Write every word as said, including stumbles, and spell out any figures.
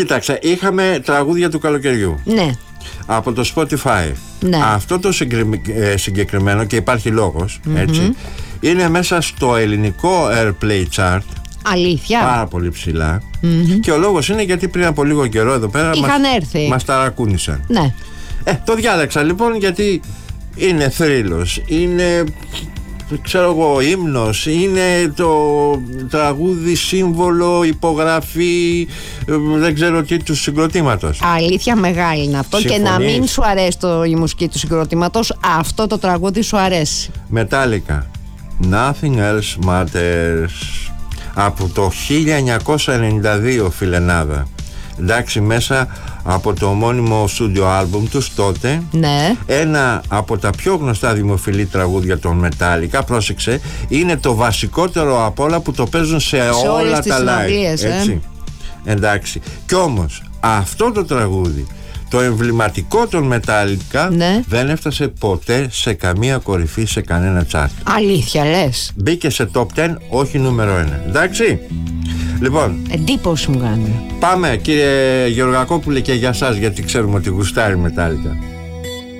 Κοίταξε, είχαμε τραγούδια του καλοκαιριού. Ναι. Από το Spotify. Ναι. Αυτό το συγκεκριμένο, και υπάρχει λόγος, mm-hmm. έτσι, είναι μέσα στο ελληνικό Airplay Chart. Αλήθεια. Πάρα πολύ ψηλά. Mm-hmm. Και ο λόγος είναι γιατί πριν από λίγο καιρό εδώ πέρα είχαν μας, έρθει. μας ταρακούνησαν. Ναι. Ε, το διάλεξα λοιπόν γιατί είναι θρύλος, είναι, ξέρω εγώ, ύμνος, είναι το τραγούδι σύμβολο, υπογραφή, δεν ξέρω τι, του συγκροτήματος. Αλήθεια μεγάλη είναι αυτό. Συμφωνείς? Και να μην σου αρέσει το, η μουσική του συγκροτήματος, αυτό το τραγούδι σου αρέσει. Μετάλλικα, Nothing Else Matters, από το χίλια εννιακόσια ενενήντα δύο, φιλενάδα. Εντάξει, μέσα από το ομώνυμο στούντιο άλμπουμ τους τότε. Ναι. Ένα από τα πιο γνωστά δημοφιλή τραγούδια των Metallica, πρόσεξε, είναι το βασικότερο απ' όλα που το παίζουν σε, σε όλα τα live, έτσι. Ε? Εντάξει. Κι όμως αυτό το τραγούδι, το εμβληματικό των Metallica, ναι, δεν έφτασε ποτέ σε καμία κορυφή σε κανένα chart. Αλήθεια λες? Μπήκε σε top δέκα, όχι νούμερο ένα. Εντάξει. Λοιπόν, εντύπωση μου κάνει. Πάμε κύριε Γεωργακόπουλε και για σας, γιατί ξέρουμε ότι γουστάρει Metallica.